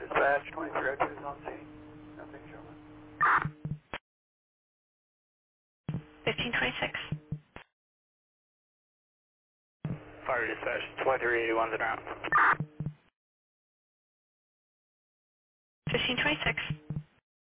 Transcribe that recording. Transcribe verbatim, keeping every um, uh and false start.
Dispatch, twenty-three oh two is on scene. Nothing showing. fifteen twenty-six. Fire dispatch, twenty-three eighty-one's en route. fifteen twenty-six.